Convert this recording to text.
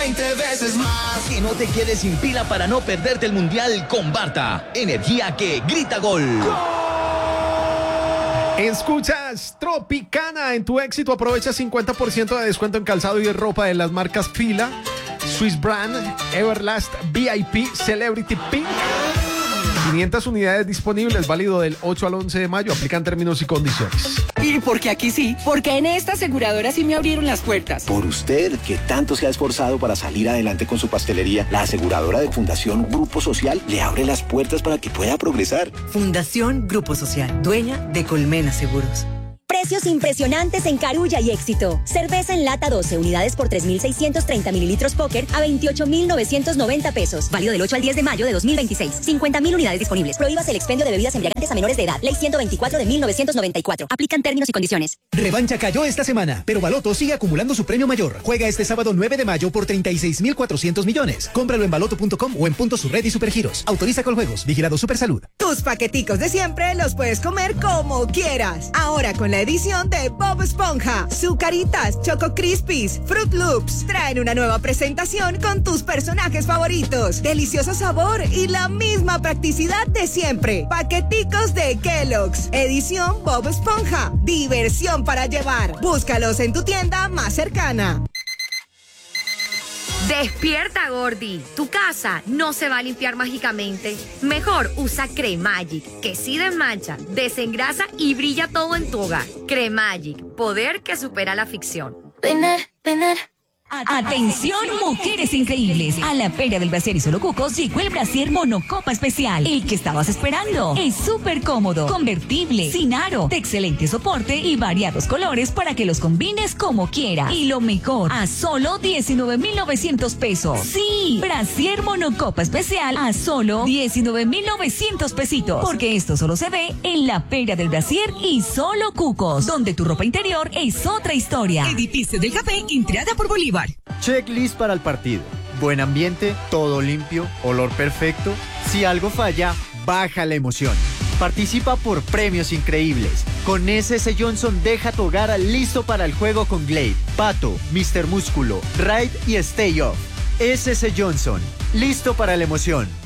20 veces más. Que no te quedes sin pila para no perderte el Mundial con Barta. Energía que grita gol. Escuchas Tropicana en tu éxito. Aprovecha 50% de descuento en calzado y ropa de las marcas Fila, Swiss Brand, Everlast, VIP, Celebrity Pink. 500 unidades disponibles, válido del 8 al 11 de mayo. Aplican términos y condiciones. ¿Y por qué aquí sí? Porque en esta aseguradora sí me abrieron las puertas. Por usted, que tanto se ha esforzado para salir adelante con su pastelería, la aseguradora de Fundación Grupo Social le abre las puertas para que pueda progresar. Fundación Grupo Social, dueña de Colmena Seguros. Precios impresionantes en Carulla y Éxito. Cerveza en lata 12 unidades por 3.630 mililitros Póker a 28.990 pesos. Válido del 8 al 10 de mayo de 2026. 50.000 unidades disponibles. Prohíbas el expendio de bebidas embriagantes a menores de edad. Ley 124 de 1994. Aplican términos y condiciones. Revancha cayó esta semana, pero Baloto sigue acumulando su premio mayor. Juega este sábado 9 de mayo por 36.400 millones. Cómpralo en baloto.com o en puntos Surred y Supergiros. Autoriza con juegos. Vigilado Supersalud. Tus paqueticos de siempre los puedes comer como quieras. Ahora con la edición de Bob Esponja, Zucaritas, Choco Crispies, Fruit Loops traen una nueva presentación con tus personajes favoritos, delicioso sabor y la misma practicidad de siempre. Paqueticos de Kellogg's, edición Bob Esponja, diversión para llevar. Búscalos en tu tienda más cercana. Despierta, Gordi. Tu casa no se va a limpiar mágicamente. Mejor usa Cremagic, que sí desmancha, desengrasa y brilla todo en tu hogar. Cremagic, poder que supera la ficción. Atención, mujeres increíbles. A la Feria del Brasier y Solo Cucos llegó el brasier Monocopa Especial. El que estabas esperando. Es súper cómodo, convertible, sin aro, de excelente soporte y variados colores para que los combines como quieras. Y lo mejor, a solo 19,900 pesos. Sí, brasier Monocopa Especial a solo 19,900 pesitos. Porque esto solo se ve en la Feria del Brasier y Solo Cucos, donde tu ropa interior es otra historia. Edificio del Café, entrada por Bolívar. Checklist para el partido. Buen ambiente, todo limpio, olor perfecto. Si algo falla, baja la emoción. Participa por premios increíbles. Con SS Johnson deja tu hogar listo para el juego con Glade, Pato, Mr. Músculo, Ride y Stay Off. SS Johnson, listo para la emoción.